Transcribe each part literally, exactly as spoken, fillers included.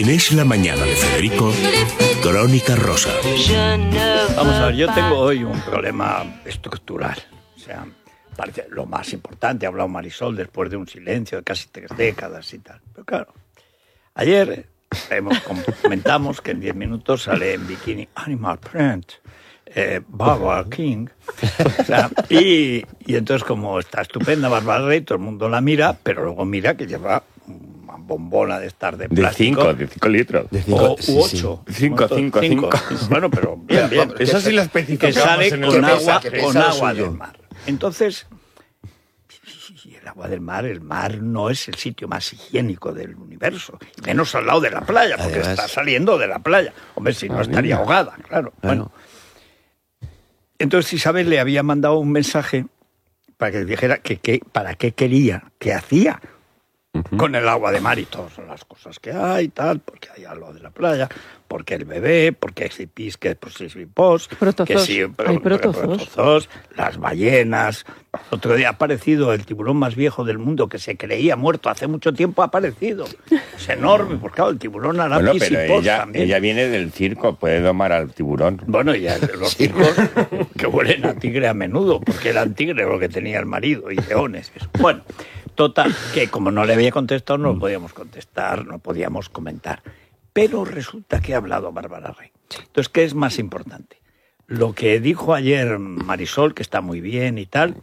En Es la Mañana de Federico, Crónica Rosa. Vamos a ver, yo tengo hoy un problema estructural. O sea, parece lo más importante, ha hablado Marisol después de un silencio de casi tres décadas y tal. Pero claro, ayer hemos, comentamos que en diez minutos sale en bikini Animal Print, eh, Barbara King. O sea, y, y entonces como está estupenda Bárbara Rey, todo el mundo la mira, pero luego mira que lleva una bombona de estar de plástico. De cinco, de cinco litros. De cinco, o u ocho. Cinco, cinco, cinco. Bueno, pero bien, bien. Eso sí lo especificamos. Que sale en el con pesa, agua, que con pesa agua suyo. del mar. Entonces, el agua del mar, el mar no es el sitio más higiénico del universo. Menos al lado de la playa, porque Además, está saliendo de la playa. Hombre, si no Ah, estaría niña. ahogada, claro. Bueno. Entonces Isabel le había mandado un mensaje para que dijera que, que para qué quería, qué hacía uh-huh. con el agua de mar y todas las cosas que hay, tal, porque hay algo de la playa, porque el bebé, porque si pis, que pues si pos, que si hay protozos, las ballenas. Otro día ha aparecido el tiburón más viejo del mundo que se creía muerto hace mucho tiempo, ha aparecido. Es enorme, porque claro, el tiburón hará Bueno, pis y pero pos ella, también. ella viene del circo, puede domar al tiburón. Bueno, ya los circos que huelen a tigre a menudo, porque eran tigres lo que tenía el marido y leones. Eso. Bueno, total, que como no le había contestado, no podíamos contestar, no podíamos comentar. Pero resulta que ha hablado Bárbara Rey. Entonces, ¿qué es más importante? ¿Lo que dijo ayer Marisol, que está muy bien y tal,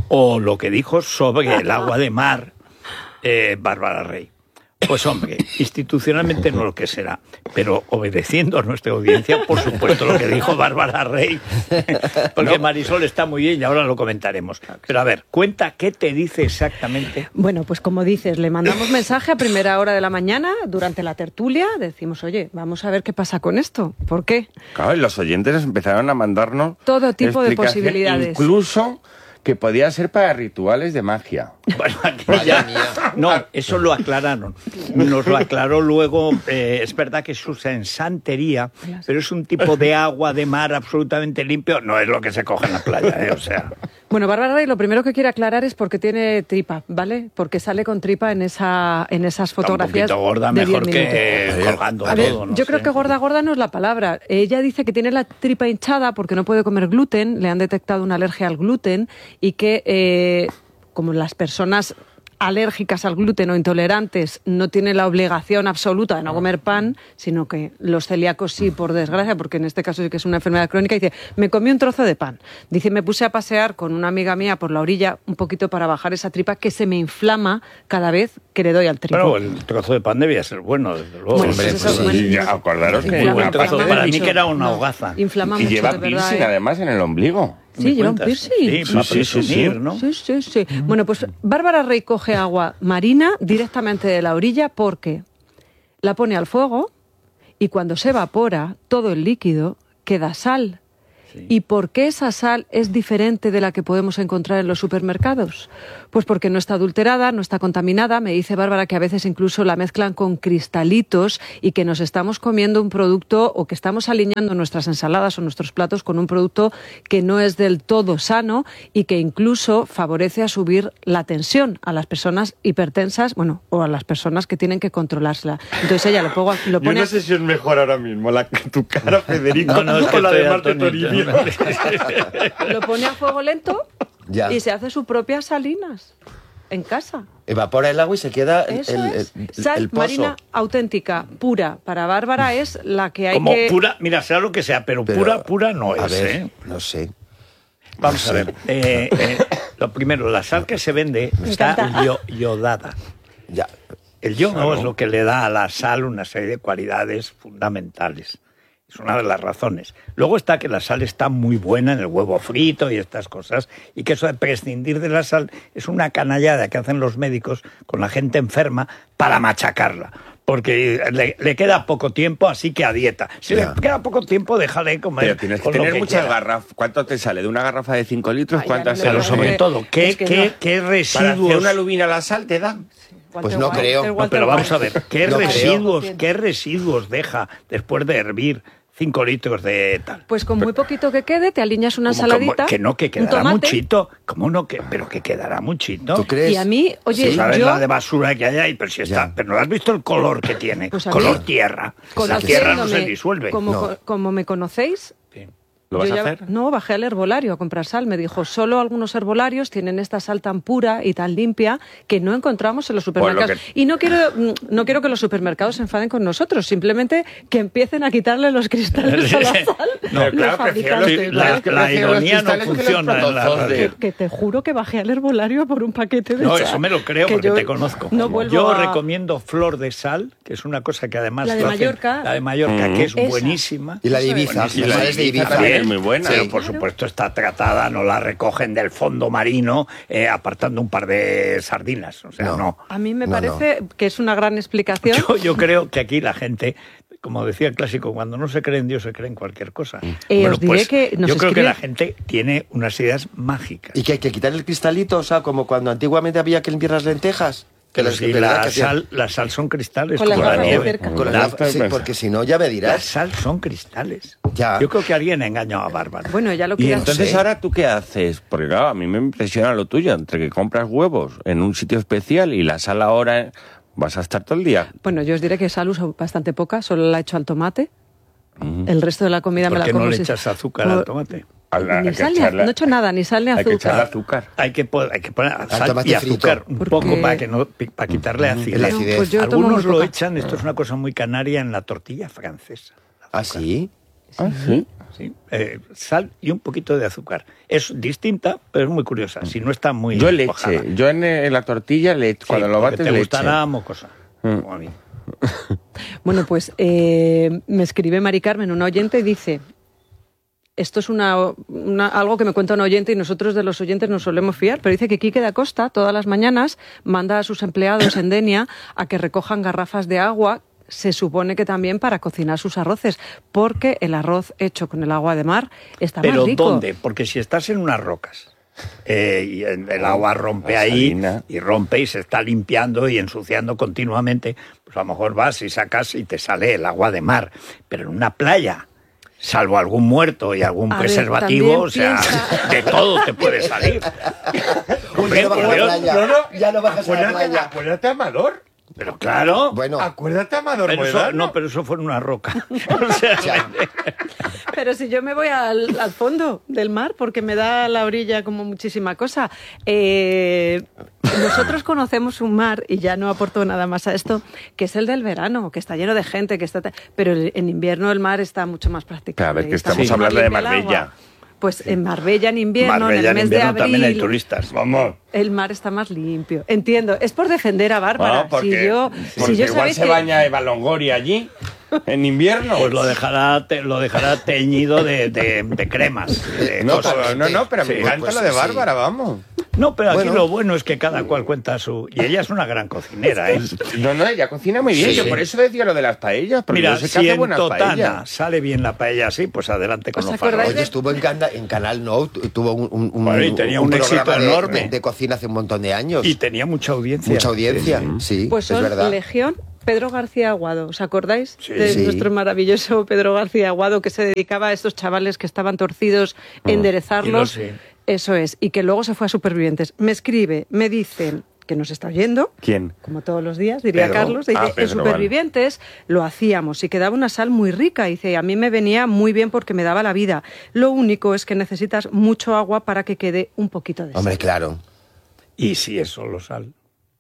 o lo que dijo sobre el agua de mar eh, Bárbara Rey? Pues hombre, institucionalmente no lo que será, pero obedeciendo a nuestra audiencia, por supuesto, lo que dijo Bárbara Rey, porque no. Marisol está muy bien y ahora lo comentaremos. Pero a ver, cuenta qué te dice exactamente. Bueno, pues como dices, le mandamos mensaje a primera hora de la mañana, durante la tertulia, decimos, oye, vamos a ver qué pasa con esto, ¿por qué? Claro, y los oyentes empezaron a mandarnos todo tipo de posibilidades. Incluso que podía ser para rituales de magia. Bueno, ya, no, eso lo aclararon. Nos lo aclaró luego. Eh, es verdad que es en santería, pero es un tipo de agua de mar absolutamente limpio. No es lo que se coge en la playa, ¿eh? O sea. Bueno, Bárbara Rey lo primero que quiere aclarar es porque tiene tripa, ¿vale? Porque sale con tripa en esa en esas fotografías. Está un poquito gorda, de mejor diez que minutos. colgando A ver, todo. No yo sé. creo que gorda, gorda no es la palabra. Ella dice que tiene la tripa hinchada porque no puede comer gluten, le han detectado una alergia al gluten y que, eh, como las personas alérgicas al gluten o intolerantes no tienen la obligación absoluta de no comer pan, sino que los celíacos sí, por desgracia, porque en este caso sí que es una enfermedad crónica, dice, me comí un trozo de pan. Dice, me puse a pasear con una amiga mía por la orilla un poquito para bajar esa tripa que se me inflama cada vez que le doy al tripo. Bueno, el trozo de pan debía ser bueno, desde luego. Bueno, Hombre, pues pues eso, sí, bueno, ya, acordaros que Muy buen trozo. inflama Para mí mucho. que era una No, hogaza. inflama y mucho, lleva de verdad, piercing ¿eh? además en el ombligo. Sí, lleva un cuentas? piercing. Sí, para sí, sí, presumir, sí. ¿no? Sí, sí, sí. Bueno, pues Bárbara Rey coge agua marina directamente de la orilla porque la pone al fuego y cuando se evapora todo el líquido queda sal. Sí. ¿Y por qué esa sal es diferente de la que podemos encontrar en los supermercados? Pues porque no está adulterada, no está contaminada. Me dice Bárbara que a veces incluso la mezclan con cristalitos y que nos estamos comiendo un producto o que estamos alineando nuestras ensaladas o nuestros platos con un producto que no es del todo sano y que incluso favorece a subir la tensión a las personas hipertensas, bueno, o a las personas que tienen que controlársela. Entonces ella lo, pongo, lo pone... Yo no sé si es mejor ahora mismo la, tu cara, Federico, no, no, es que o la de estoy Marta Toribio. Lo pone a fuego lento Ya. y se hace sus propias salinas en casa. Evapora el agua y se queda el, Eso el, es. el, Sal el pozo. marina auténtica, pura. Para Bárbara es la que hay Como que... pura, mira, sea lo que sea, pero, Pero, pura, pura no a es, ver, ¿eh? no sé. Vamos no a sé. ver. Eh, eh, lo primero, la sal que se vende Me está encanta. yo- yodada. Ya. El yodo Claro. es lo que le da a la sal una serie de cualidades fundamentales. Es una de las razones. Luego está que la sal está muy buena en el huevo frito y estas cosas, y que eso de prescindir de la sal es una canallada que hacen los médicos con la gente enferma para machacarla. Porque le, le queda poco tiempo, así que a dieta. Si Ya. le queda poco tiempo, déjale comer. Pero tienes que con lo tener muchas quiera. garrafas. ¿Cuánto te sale? ¿De una garrafa de cinco litros? Ay, ¿Cuántas ya no Pero le sale? sobre que- todo, ¿qué, es que qué, no. qué Para residuos... hacer una lubina a la sal te da. Pues no creo. No, pero vamos a ver, ¿qué No creo. residuos, qué residuos deja después de hervir cinco litros de tal. Pues con muy poquito que quede, te alineas una ¿Cómo, ensaladita. cómo? Que no, que un quedará tomate. muchito. ¿Cómo no? Que, pero que quedará muchito. ¿Tú crees? Y a mí, oye, ¿Tú sabes yo... la de basura que hay ahí? Pero si está, Ya. pero no has visto el color que tiene. Pues a color mí, tierra. La tierra no se disuelve. Como, No. como me conocéis... Sí. ¿Lo vas yo a ya- hacer? No, bajé al herbolario a comprar sal. Me dijo, solo algunos herbolarios tienen esta sal tan pura y tan limpia que no encontramos en los supermercados. Pues lo que- Y no quiero, no quiero que los supermercados se enfaden con nosotros, simplemente que empiecen a quitarle los cristales a la sal. No, los claro, prefiero los- fabricantes, Sí, la, ¿no? que la prefiero los ironía no cristales que los funciona en la protozos de- radio. Que te juro que bajé al herbolario por un paquete de No, sal. eso me lo creo que porque yo te conozco. No vuelvo Yo a- recomiendo flor de sal, que es una cosa que además La de lo hacen- Mallorca. la de Mallorca, que es Esa. buenísima. Y la de Eso es. Ibiza. Buenísima. Las sales de Ibiza. también es muy buena. Pero Sí. por supuesto está tratada, no la recogen del fondo marino eh, apartando un par de sardinas. O sea, No. no. A mí me No, parece que es una gran explicación. Yo, yo creo que aquí la gente, como decía el clásico, cuando no se cree en Dios se cree en cualquier cosa. Eh, os diré que nos yo creo que escribe- la gente tiene unas ideas mágicas. Y que hay que quitar el cristalito, o sea, como cuando antiguamente había que limpiar las lentejas. Que Pero las- si de verdad la, que hacían- sal, la sal son cristales, Con las como la gafas de nieve. cerca. Con las La- gafas, sí, porque si no, ya me La dirás. sal son cristales. Ya. Yo creo que alguien ha engañado a Bárbara. Bueno, ya lo Y quiero entonces sé. ahora tú qué haces, porque claro, a mí me impresiona lo tuyo, entre que compras huevos en un sitio especial y la sal ahora vas a estar todo el día. Bueno, yo os diré que sal uso bastante poca, solo la he hecho al tomate. El resto de la comida me ¿Por la qué como no le si- echas azúcar Por- al tomate? A la- hay Ni que sal, ni echarle- az- no he hecho nada, ni sal ni Hay que echarle azúcar. azúcar. Hay que, po- hay que poner sal tomate y azúcar frito. un Porque- poco para que no para quitarle acidez. La acidez. Pues yo tomo Algunos muy lo poca. echan, esto es una cosa muy canaria, en la tortilla francesa. ¿Ah, sí? Ah, sí. ¿Sí? Eh, sal y un poquito de azúcar. Es distinta, pero es muy curiosa. Si no está muy Yo leche, cuajada. yo en, en la tortilla leche, Sí, cuando lo porque bates te leche. gustará mocosa, Mm. como a mí. Bueno, pues eh, me escribe Mari Carmen, una oyente, y dice... Esto es una, una- algo que me cuenta un oyente y nosotros de los oyentes nos solemos fiar, pero dice que Quique da Costa todas las mañanas manda a sus empleados en Denia a que recojan garrafas de agua, se supone que también para cocinar sus arroces, porque el arroz hecho con el agua de mar está Pero más rico. ¿dónde? Porque si estás en unas rocas eh, y el, el agua rompe La ahí salina. y rompe y se está limpiando y ensuciando continuamente, pues a lo mejor vas y sacas y te sale el agua de mar. Pero en una playa, salvo algún muerto y algún A ver, preservativo, también o sea, piensa- de todo te puede salir. Uy, ya no bajas a la Dios, playa. No, no, Ya no bajas a la acuérdate, playa. acuérdate, Amador. Pero claro, Bueno, Acuérdate, Amador. pero eso, Moedano. no, pero eso fue en una roca. O sea, Ya. Pero si yo me voy al, al fondo del mar, porque me da a la orilla como muchísima cosa. Eh, nosotros conocemos un mar, y ya no aporto nada más a esto, que es el del verano, que está lleno de gente, que está... pero en invierno el mar está mucho más práctico. Claro, a ver, que estamos hablando de Marbella. Pues en Marbella en invierno, Marbella en en el mes invierno de abril, también hay turistas. Vamos. el mar está más limpio. Entiendo, es por defender a Bárbara. No, porque, si yo, porque si yo igual sabéis se que- baña Eva Longoria allí, en invierno. Pues lo dejará, te- lo dejará teñido de, de- de cremas. de No, cosas. pero, no, no, pero Sí. me encanta pues lo de sí. Bárbara, vamos. No, pero aquí Bueno. lo bueno es que cada cual cuenta su... Y ella es una gran cocinera, ¿eh? No, no, ella cocina muy bien. Sí, Yo sí. por eso decía lo de las paellas, porque Mira, yo sé que si hace en buenas Totana paellas. sale bien la paella así, pues adelante con ¿Os los acordáis farros. oye, estuvo en, Cana- en Canal No, tu- tuvo un, un, un- Bueno, y tenía un éxito programa de- enorme. De, de cocina hace un montón de años. Y tenía mucha audiencia. Mucha audiencia, sí, Pues es son verdad. Legión Pedro García Aguado. ¿Os acordáis Sí. de Sí. nuestro maravilloso Pedro García Aguado, que se dedicaba a estos chavales que estaban torcidos, enderezarlos? Y lo sé. Eso es, y que luego se fue a Supervivientes. Me escribe, me dicen que nos está oyendo, ¿Quién? como todos los días, diría Pedro. Carlos, dice, Ah, en Pedro, Supervivientes lo hacíamos y quedaba una sal muy rica. Dice, a mí me venía muy bien porque me daba la vida. Lo único es que necesitas mucho agua para que quede un poquito de sal. Hombre, claro. Y si es solo sal.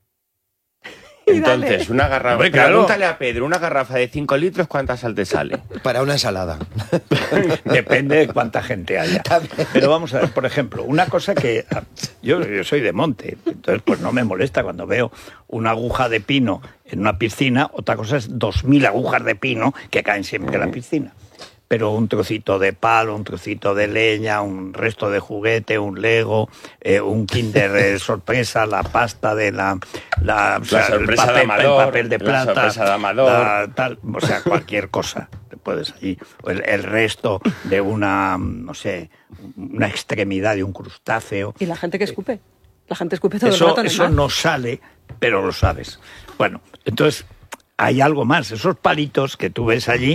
Y dale. Entonces, una garrafa. Hombre, claro. Pregúntale a Pedro, una garrafa de cinco litros, ¿cuánta sal te sale? Para una ensalada. Depende de cuánta gente haya. También. Pero vamos a ver, por ejemplo, una cosa que ah, yo, yo soy de monte, entonces pues no me molesta cuando veo una aguja de pino en una piscina, otra cosa es dos mil agujas de pino que caen siempre en la piscina. Pero un trocito de palo, un trocito de leña, un resto de juguete, un Lego, eh, un Kinder eh, sorpresa, la pasta de la... La, o sea, sorpresa el papel, de Amador, el papel de la plata, sorpresa de Amador. la- tal, o sea, cualquier cosa. Te puedes allí. O El, el resto de una, no sé, una extremidad de un crustáceo. Y la gente que escupe. La gente escupe todo el Eso, rato en el eso mar. no sale, pero lo sabes. Bueno, entonces hay algo más. Esos palitos que tú ves allí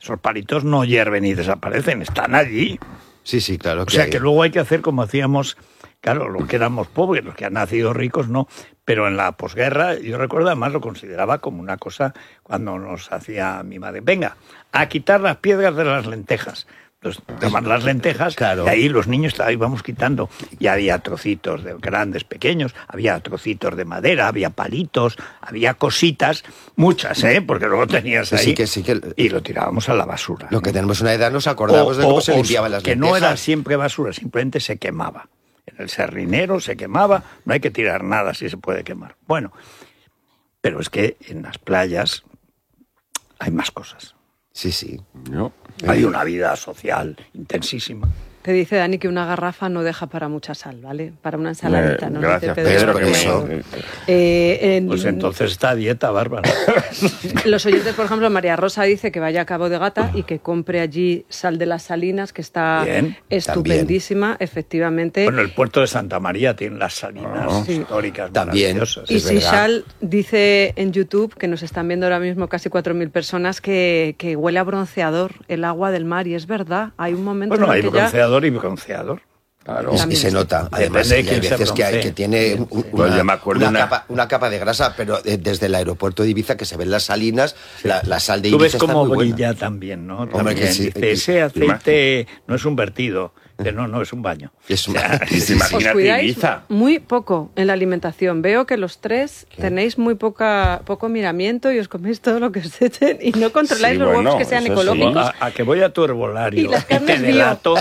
Esos palitos no hierven y desaparecen, están allí. Sí, sí, claro. O Que sea hay. que luego hay que hacer como hacíamos, claro, los que éramos pobres, los que han nacido ricos no, pero en la posguerra yo recuerdo además lo consideraba como una cosa cuando nos hacía mi madre, venga, a quitar las piedras de las lentejas. Entonces, toman las lentejas, Claro. y ahí los niños íbamos quitando, y había trocitos de grandes, pequeños, había trocitos de madera, había palitos, había cositas, muchas, ¿eh? Porque luego tenías Sí, ahí, sí, que sí, que- y lo tirábamos a la basura. Lo que tenemos una edad nos acordamos de cómo se limpiaban las que lentejas. no era siempre basura, simplemente se quemaba. En el serrinero se quemaba, no hay que tirar nada si se puede quemar. Bueno, pero es que en las playas hay más cosas. Sí, sí. ¿No? Hay una vida social intensísima. Te dice Dani que una garrafa no deja para mucha sal, ¿vale? Para una ensaladita, Eh, ¿no? gracias, Dice Pedro, que Pedro. me- Eh, en- Pues entonces está a dieta, Bárbara. Los oyentes, por ejemplo, María Rosa dice que vaya a Cabo de Gata y que compre allí sal de las Salinas, que está Bien, estupendísima, efectivamente. Bueno, el puerto de Santa María tiene las salinas Ah. Sí. históricas También. maravillosas. Y es verdad. Sishal dice en YouTube, que nos están viendo ahora mismo casi cuatro mil personas, que, que huele a bronceador el agua del mar, y es verdad, hay un momento Bueno, en hay el que ya... bronceador y bronceador. Claro. Y, y También se es- nota. Además, Depende de y hay quién se veces que, hay, broncee. que tiene un- un- Pues una, yo me acuerdo una una- capa, una capa de grasa, pero eh, desde el aeropuerto de Ibiza, que se ven las salinas, la, la sal de Tú Ibiza ves está cómo muy buena. brilla también, ¿no? Hombre, También. que sí, Dice, que- ese aceite no es un vertido. Dice, no, no, es un baño. Es un- O sea, Y se Os imagínate cuidáis Ibiza. muy poco en la alimentación. Veo que los tres tenéis muy poca poco miramiento y os coméis todo lo que os echen y no controláis Sí, los bueno, huevos que sean eso sí. ecológicos. a, a que voy a tu herbolario Y las te carnes bio. delato.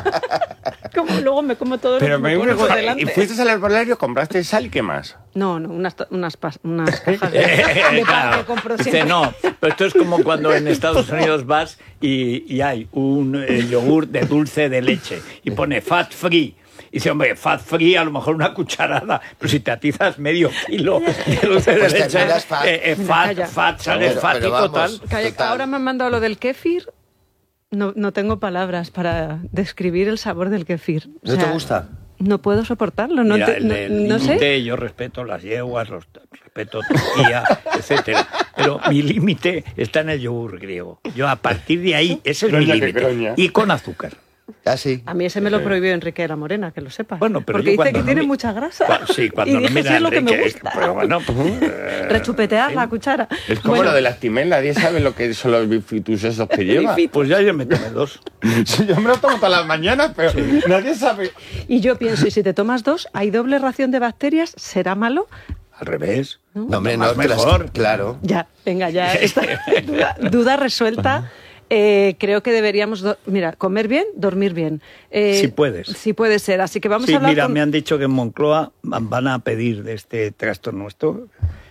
Como luego me como todo Pero lo que me me pones por ¿y delante. fuiste al herbolario, compraste sal y qué más? No, no, unas, to- unas, pas- unas cajas de, de pan Claro. que compro Dice, siempre. no, pero esto es como cuando en Estados Unidos vas y, y hay un eh, yogur de dulce de leche y pone fat free. Y dice, hombre, fat free, a lo mejor una cucharada, pero si te atizas medio kilo de dulce de Pues leche, terminas fat. eh, eh, Mira, fat, calla. fat, sales Pero- fat y pero vamos. total. Calla, Total. ahora me han mandado lo del kéfir. No, no tengo palabras para describir el sabor del kéfir. O ¿No te sea, gusta? No puedo soportarlo. No, Mira, te- el, no- el no sé. límite, yo respeto las yeguas, los, respeto Turquía, etcétera. Pero mi límite está en el yogur griego. Yo a partir de ahí, ese es mi Croña que límite. croña. Y con azúcar. Ah, sí. A mí ese me lo prohibió Enrique de la Morena, que lo sepas. Bueno, pero Porque yo dice cuando que no tiene mi- mucha grasa. Cua- Sí, cuando y no dije, mira sí, es lo que me Enrique, gusta. pero bueno, pues, eh, Rechupetear la cuchara. Es como Bueno, lo de las timelas, nadie sabe lo que son los bifitus esos que lleva. pues ya yo me tomé dos. Sí, yo me lo tomo todas las mañanas, pero nadie sabe. Y yo pienso, y si te tomas dos, hay doble ración de bacterias, ¿será malo? Al revés. No, hombre, no, Más te las- mejor. claro. Ya, venga, ya. Esta duda, duda resuelta. Eh, creo que deberíamos, do- mira, comer bien, dormir bien. Eh, Si puedes. Si puede ser. Así que vamos Sí, a hablar mira, con- me han dicho que en Moncloa van a pedir de este trastorno nuestro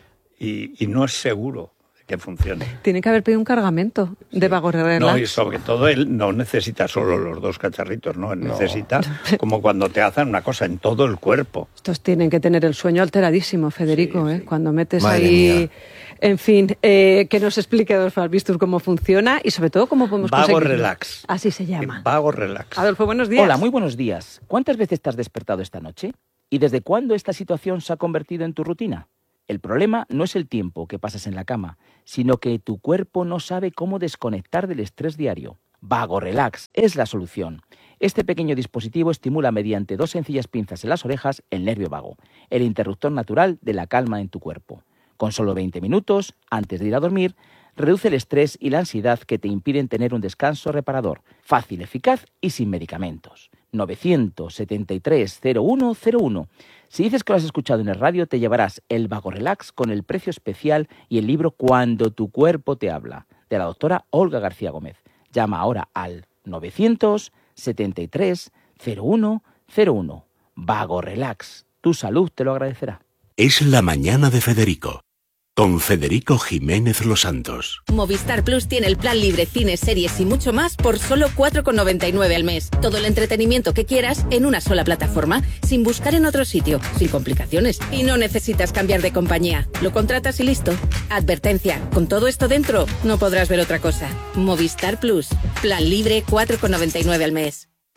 y, y no es seguro que funcione. Tiene que haber pedido un cargamento de Vago Relax. No, y sobre todo él no necesita solo los dos cacharritos, no, él necesita como cuando te hacen una cosa en todo el cuerpo. Estos tienen que tener el sueño alteradísimo, Federico, Sí, ¿eh? sí. Cuando metes Madre ahí... mía. En fin, eh, que nos explique Adolfo Albistur cómo funciona y sobre todo cómo podemos Vago conseguirlo. Relax. Así se llama. Vago relax. Adolfo, buenos días. Hola, muy buenos días. ¿Cuántas veces te has despertado esta noche? ¿Y desde cuándo esta situación se ha convertido en tu rutina? El problema no es el tiempo que pasas en la cama, sino que tu cuerpo no sabe cómo desconectar del estrés diario. Vago Relax es la solución. Este pequeño dispositivo estimula mediante dos sencillas pinzas en las orejas el nervio vago, el interruptor natural de la calma en tu cuerpo. Con solo veinte minutos, antes de ir a dormir, reduce el estrés y la ansiedad que te impiden tener un descanso reparador, fácil, eficaz y sin medicamentos. nueve siete tres, cero uno cero uno. Si dices que lo has escuchado en el radio, te llevarás el Vago Relax con el precio especial y el libro Cuando tu cuerpo te habla, de la doctora Olga García Gómez. Llama ahora al nueve siete tres, cero uno cero uno. Vago Relax. Tu salud te lo agradecerá. Es la mañana de Federico, con Federico Jiménez Los Santos. Movistar Plus tiene el plan libre, cines, series y mucho más por solo cuatro con noventa y nueve al mes. Todo el entretenimiento que quieras en una sola plataforma, sin buscar en otro sitio, sin complicaciones. Y no necesitas cambiar de compañía. Lo contratas y listo. Advertencia, con todo esto dentro, no podrás ver otra cosa. Movistar Plus, plan libre cuatro con noventa y nueve al mes.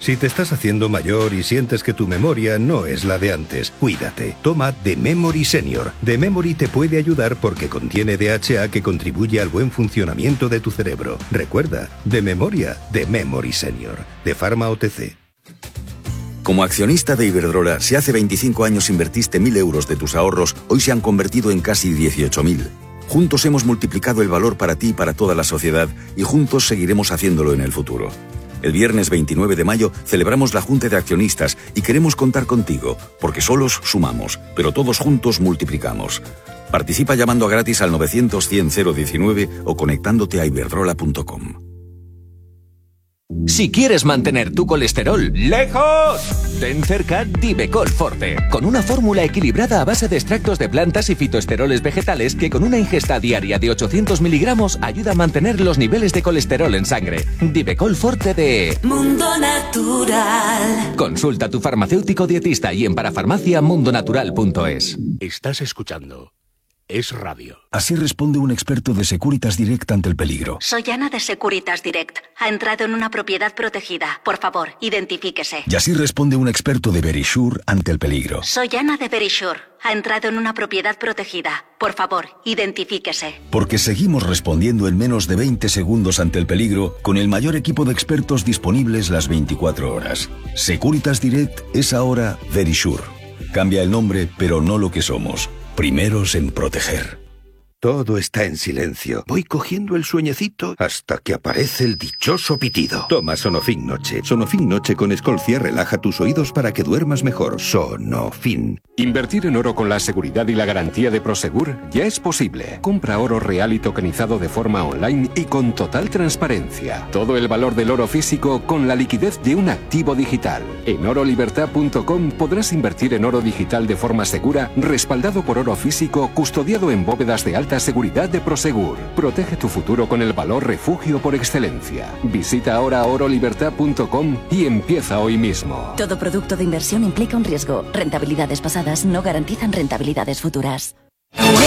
Si te estás haciendo mayor y sientes que tu memoria no es la de antes, cuídate. Toma The Memory Senior. The Memory te puede ayudar porque contiene D H A que contribuye al buen funcionamiento de tu cerebro. Recuerda, de memoria, The Memory Senior. De Pharma O T C. Como accionista de Iberdrola, si hace veinticinco años invertiste mil euros de tus ahorros, hoy se han convertido en casi dieciocho mil. Juntos hemos multiplicado el valor para ti y para toda la sociedad, y juntos seguiremos haciéndolo en el futuro. El viernes veintinueve de mayo celebramos la Junta de Accionistas y queremos contar contigo, porque solos sumamos, pero todos juntos multiplicamos. Participa llamando a gratis al novecientos cien cero diecinueve o conectándote a iberdrola punto com. Si quieres mantener tu colesterol lejos, ten cerca Divecol Forte, con una fórmula equilibrada a base de extractos de plantas y fitoesteroles vegetales que con una ingesta diaria de ochocientos miligramos ayuda a mantener los niveles de colesterol en sangre. Divecol Forte de Mundo Natural. Consulta a tu farmacéutico dietista y en parafarmacia mundo natural punto es. Estás escuchando Es Radio. Así responde un experto de Securitas Direct ante el peligro. Soy Ana de Securitas Direct. Ha entrado en una propiedad protegida. Por favor, identifíquese. Y así responde un experto de Verisure ante el peligro. Soy Ana de Verisure. Ha entrado en una propiedad protegida. Por favor, identifíquese. Porque seguimos respondiendo en menos de veinte segundos ante el peligro con el mayor equipo de expertos disponibles las veinticuatro horas. Securitas Direct es ahora Verisure. Cambia el nombre, pero no lo que somos. Primeros en proteger. Todo está en silencio. Voy cogiendo el sueñecito hasta que aparece el dichoso pitido. Toma Sonofin Noche. Sonofin Noche con Escolcia relaja tus oídos para que duermas mejor. Sonofin. Invertir en oro con la seguridad y la garantía de Prosegur ya es posible. Compra oro real y tokenizado de forma online y con total transparencia. Todo el valor del oro físico con la liquidez de un activo digital. En oro libertad punto com podrás invertir en oro digital de forma segura, respaldado por oro físico, custodiado en bóvedas de alta seguridad de Prosegur. Protege tu futuro con el valor refugio por excelencia. Visita ahora oro libertad punto com y empieza hoy mismo. Todo producto de inversión implica un riesgo. Rentabilidades pasadas no garantizan rentabilidades futuras.